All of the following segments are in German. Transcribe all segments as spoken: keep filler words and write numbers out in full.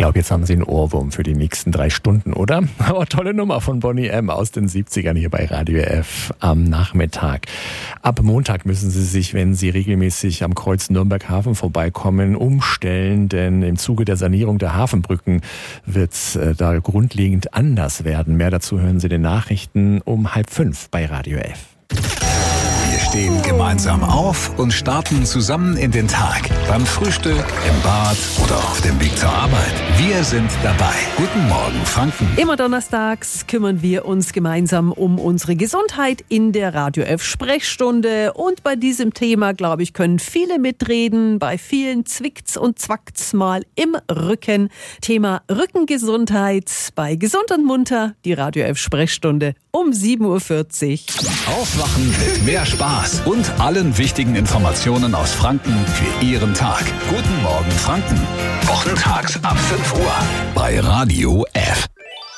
glaube, jetzt haben Sie einen Ohrwurm für die nächsten drei Stunden, oder? Aber tolle Nummer von Boney M. aus den siebzigern hier bei Radio F am Nachmittag. Ab Montag müssen Sie sich, wenn Sie regelmäßig am Kreuz Nürnberg-Hafen vorbeikommen, umstellen, denn im Zuge der Sanierung der Hafenbrücken wird es äh, da grundlegend anders werden. Mehr dazu hören Sie in den Nachrichten um halb fünf bei Radio F. Wir stehen gemeinsam auf und starten zusammen in den Tag. Beim Frühstück, im Bad oder auf dem Weg zur Arbeit. Wir sind dabei. Guten Morgen, Franken. Immer donnerstags kümmern wir uns gemeinsam um unsere Gesundheit in der Radio F Sprechstunde. Und bei diesem Thema, glaube ich, können viele mitreden. Bei vielen zwickt's und zwackt's mal im Rücken. Thema Rückengesundheit bei Gesund und Munter, die Radio F Sprechstunde um sieben Uhr vierzig. Aufwachen mit mehr Spaß und allen wichtigen Informationen aus Franken für Ihren Tag. Guten Morgen, Franken. Wochentags ab fünf Uhr bei Radio F.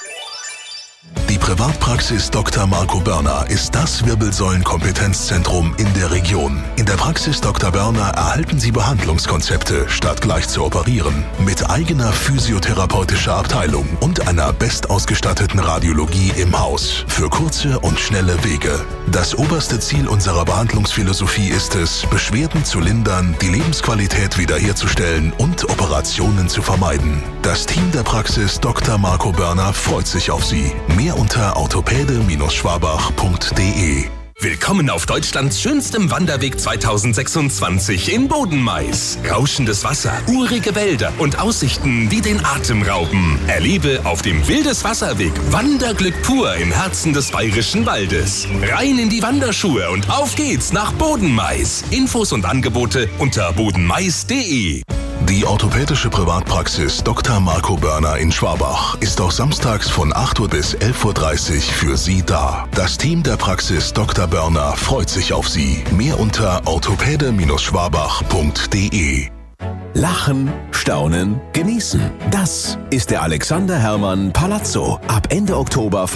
Die Privatpraxis Doktor Marco Börner ist das Wirbelsäulenkompetenzzentrum in der Region. In der Praxis Doktor Börner erhalten Sie Behandlungskonzepte, statt gleich zu operieren, mit eigener physiotherapeutischer Abteilung und einer bestausgestatteten Radiologie im Haus für kurze und schnelle Wege. Das oberste Ziel unserer Behandlungsphilosophie ist es, Beschwerden zu lindern, die Lebensqualität wiederherzustellen und Operationen zu vermeiden. Das Team der Praxis Doktor Marco Börner freut sich auf Sie. Mehr unter orthopäde Schwabach punkt de. Willkommen auf Deutschlands schönstem Wanderweg zweitausendsechsundzwanzig in Bodenmais. Rauschendes Wasser, urige Wälder und Aussichten, die den Atem rauben. Erlebe auf dem Wildeswasserweg Wanderglück pur im Herzen des Bayerischen Waldes. Rein in die Wanderschuhe und auf geht's nach Bodenmais. Infos und Angebote unter bodenmais punkt de. Die orthopädische Privatpraxis Doktor Marco Börner in Schwabach ist auch samstags von acht Uhr bis elf Uhr dreißig für Sie da. Das Team der Praxis Doktor Börner freut sich auf Sie. Mehr unter orthopäde Schwabach punkt de. Lachen, staunen, genießen. Das ist der Alexander Hermann Palazzo. Ab Ende Oktober